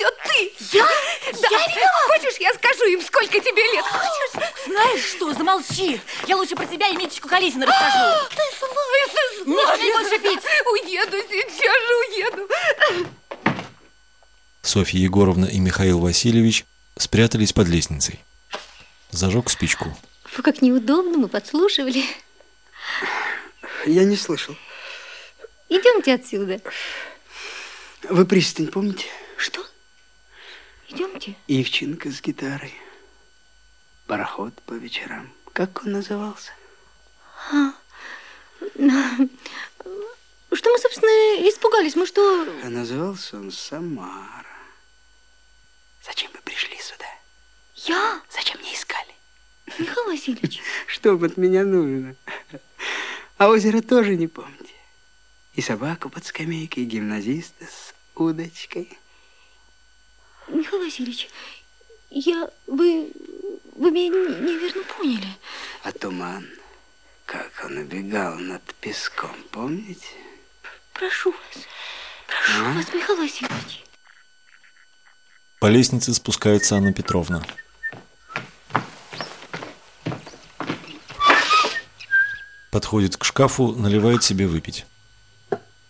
все ты. Я? Да. Хочешь, я скажу им, сколько тебе лет? Хочешь? Знаешь что, замолчи. Я лучше про тебя и Митечку Колесина расскажу. Ты злая. Не смей больше пить. Уеду, сейчас же уеду. Софья Егоровна и Михаил Васильевич спрятались под лестницей. Зажег спичку. Фу, как неудобно, мы подслушивали. Я не слышал. Идемте отсюда. Вы пристань помните? Что? Идемте. Ивченко с гитарой. Пароход по вечерам. Как он назывался? Что мы, собственно, испугались? Мы что... А назывался он «Самара». Зачем вы пришли сюда? Я? Зачем не искали? Михаил Васильевич. Что от меня нужно? А озеро тоже не помните? И собаку под скамейкой, и гимназиста с удочкой. Михаил Васильевич, вы меня неверно поняли. А туман, как он убегал над песком, помните? Прошу вас, Михаил Васильевич. По лестнице спускается Анна Петровна. Подходит к шкафу, наливает себе выпить.